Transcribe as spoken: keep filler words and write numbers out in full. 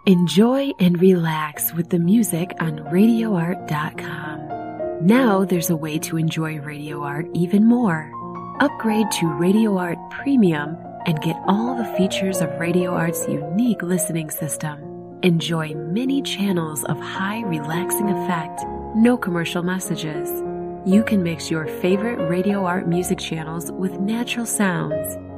Enjoy and relax with the music on radio art dot com. Now there's a way to enjoy Radio Art even more. Upgrade to Radio Art Premium and get all the features of Radio Art's unique listening system. Enjoy many channels of high relaxing effect, no commercial messages. You can mix your favorite Radio Art music channels with natural sounds.